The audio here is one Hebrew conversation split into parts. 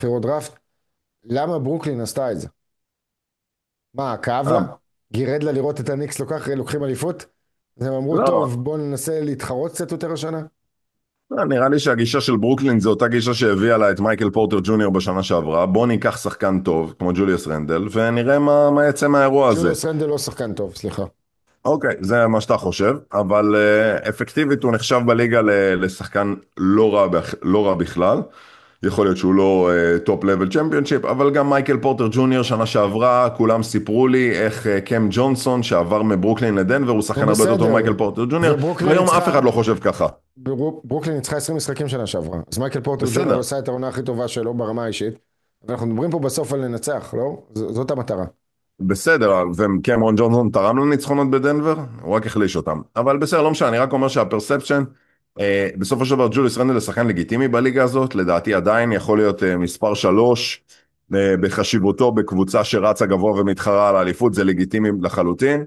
בחירות דראפט, למה ברוקלין עשתה את זה? מה, כאב לה? אה, גירד לה לראות את הניקס לוקחים אליפות? אז הם אמרו, לא, טוב, בואו ננסה להתחרות קצת יותר השנה. לא, נראה לי שהגישה של ברוקלין זו אותה גישה שהביאה לה את מייקל פורטר ג'וניור בשנה שעברה. בוא ניקח שחקן טוב, כמו ג'וליוס רנדל, ונראה מה יצא מהאירוע הזה. ג'וליוס רנדל לא שחקן טוב, סליחה. אוקיי, זה מה שאתה חושב, אבל אפקטיבית הוא נחשב בליגה לשחקן לא רע בכלל. יכול להיות שהוא לא טופ לבל צ'מפיונשיפ, אבל גם מייקל פורטר ג'וניור שנה שעברה, כולם סיפרו לי איך קם ג'ונסון שעבר מברוקלין לדנבר, הוא הוא שחקן הרבה יותר טוב בסדר, ממייקל פורטר ג'וניור, וברוקלין והיום אף ניצחה, אחד לא חושב ככה. ברוקלין ניצחה 20 משחקים שנה שעברה. אז מייקל פורטר ג'וניור בסדר, עשה את העונה הכי טובה שלו ברמה האישית. ואנחנו מדברים פה בסוף על לנצח, לא? זאת המטרה. בסדר, וקמרון ג'ונסון תרם לניצחונות בדנבר, הוא רק החליש אותם. אבל בסדר, לא משנה, אני רק אומר שהפרספשן, בסופו של דבר ג'וליוס רנדל לשחקן לגיטימי בליגה הזאת, לדעתי עדיין יכול להיות מספר 3, בחשיבותו בקבוצה שרצה גבוה ומתחרה על האליפות, זה לגיטימי לחלוטין.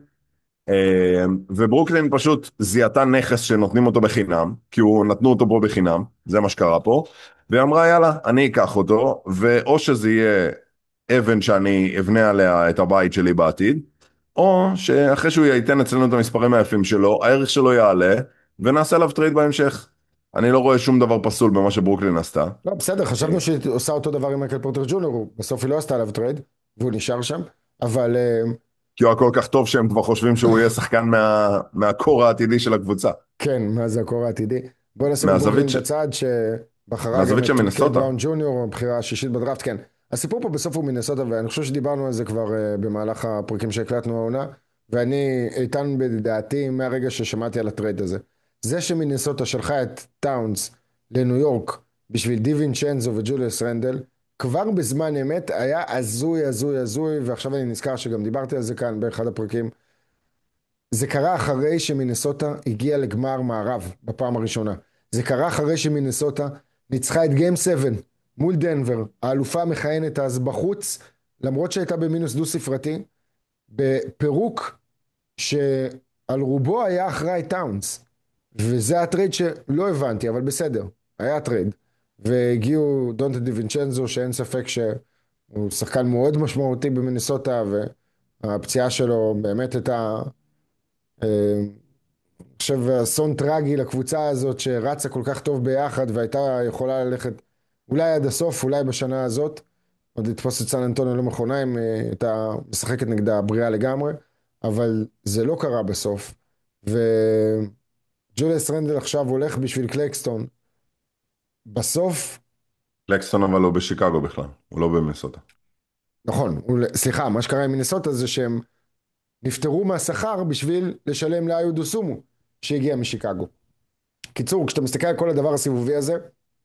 וברוקלין פשוט זיהתה נכס שנותנים אותו בחינם, כי הוא נתנו אותו פה בחינם, זה מה שקרה פה, והיא אמרה יאללה, אני אקח אותו, ואו שזה יהיה אבן שאני אבנה עליה את הבית שלי בעתיד, או שאחרי שהוא ייתן אצלנו את המספרים היפים שלו, הערך שלו יעלה, ונעשה עליו טרייד בהמשך. אני לא רואה שום דבר פסול במה שברוקלין עשתה. לא, בסדר, חשבנו שהיא עושה אותו דבר עם מייקל פורטר ג'וניור, בסוף היא לא עשתה עליו טרייד, והוא נשאר שם, אבל כי הוא היה כל כך טוב שהם כבר חושבים שהוא יהיה שחקן מהקור העתידי של הקבוצה. כן, מה זה הקור העתידי? בוא נשים את מהזווית ברוקלין ש... בצד, שבחרה גם מהזווית של את קייט מנסוטה. בראון ג'וניור, הבחירה השישית בדראפט, כן. הסיפור פה בסוף הוא מינסוטה, ואני חושב שדיברנו על זה כבר במהלך הפרקים שהקלטנו העונה, ואני איתן בדעתי מהרגע ששמעתי על הטרייד הזה. זה שמינסוטה שלחה את טאונס לניו יורק בשביל דיווינצ'נזו וג'וליוס רנדל, כבר בזמן אמת היה הזוי, הזוי, הזוי, ועכשיו אני נזכר שגם דיברתי על זה כאן באחד הפרקים. זה קרה אחרי שמינסוטה הגיעה לגמר מערב בפעם הראשונה. זה קרה אחרי שמינסוטה ניצחה את גיים 7 מול דנבר, האלופה המכהנת אז בחוץ, למרות שהייתה במינוס דו ספרתי, בפירוק שעל רובו היה אחראי טאונס. וזה הטרייד שלא הבנתי, אבל בסדר, היה טרייד. והגיעו דונטה דיווינצ'נזו, שאין ספק שהוא שחקן מאוד משמעותי במינסוטה, והפציעה שלו באמת הייתה עכשיו אסון טרגי לקבוצה הזאת שרצה כל כך טוב ביחד והייתה יכולה ללכת אולי עד הסוף, אולי בשנה הזאת, עוד לתפוס את סן אנטוניו לא מכונה אם הייתה משחקת נגדה בריאה לגמרי, אבל זה לא קרה בסוף. וג'וליאס רנדל עכשיו הולך בשביל קלקסטון. בסוף, לקסטון אבל לא בשיקגו בכלל, הוא לא במינסוטה. נכון, סליחה, מה שקרה עם מינסוטה זה שהם נפטרו מהשכר בשביל לשלם לאיו דוסומו שהגיע משיקגו. קיצור, כשאתה מסתכל על כל הדבר הסיבובי הזה,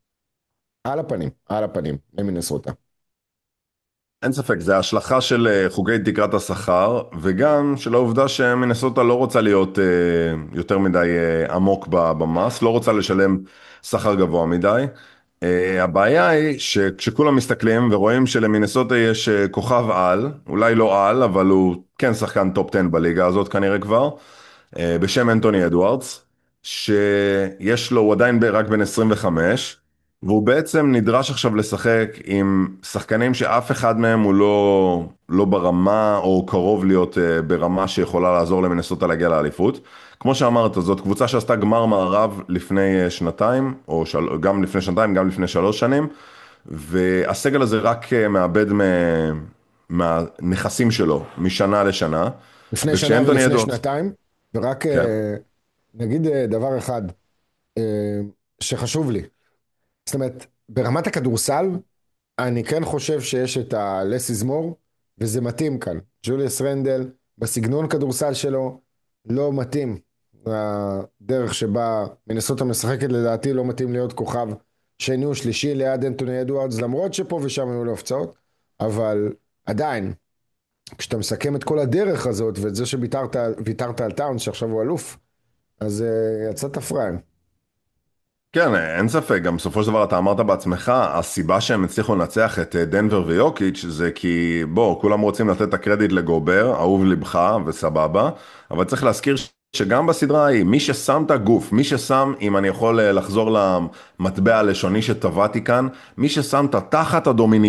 על הפנים, למינסוטה. אין ספק, זה השלכה של חוקי תקרת השכר, וגם של העובדה שמינסוטה לא רוצה להיות יותר מדי עמוק במס, לא רוצה לשלם שכר גבוה מדי. הבעיה היא שכשכולם מסתכלים ורואים שלמינסוטה יש כוכב על, אולי לא על, אבל הוא כן שחקן טופ 10 בליגה הזאת כנראה כבר, בשם אנטוני אדוארדס, שיש לו, הוא עדיין רק בן 25, והוא בעצם נדרש עכשיו לשחק עם שחקנים שאף אחד מהם הוא לא ברמה או קרוב להיות ברמה שיכולה לעזור למינסוטה להגיע לאליפות. כמו שאמרת, זאת קבוצה שעשתה גמר מערב לפני שנתיים, גם לפני שנתיים, גם לפני 3 שנים, והסגל הזה רק מאבד מהנכסים שלו משנה לשנה, לפני שנה וכשאנטוני ולפני אדוארדס, שנתיים, ורק כן. נגיד דבר אחד שחשוב לי. זאת אומרת, ברמת הכדורסל, אני כן חושב שיש את ה-less is more, וזה מתאים כאן. ג'וליוס רנדל, בסגנון כדורסל שלו, לא מתאים. הדרך שבה מינסוטה משחקת לדעתי לא מתאים להיות כוכב שני או שלישי ליד אנטוני אדוארדס, למרות שפה ושם היו לו הפצעות, אבל עדיין, כשאתה מסכם את כל הדרך הזאת, ואת זה שוויתרת על טאונס, שעכשיו הוא אלוף, אז יצאת פראייר. כן, אין ספק, גם בסופו של דבר אתה אמרת בעצמך, הסיבה שהם הצליחו לנצח את דנבר ויוקיץ' זה כי, בוא, כולם רוצים לתת את הקרדיט לגובר, אהוב לבך וסבבה, אבל צריך להזכיר שגם בסדרה ההיא, מי ששם את הגוף, מי ששם, אם אני יכול לחזור למטבע הלשוני שטבעתי כאן, מי ששם את התחת הדומיניקני,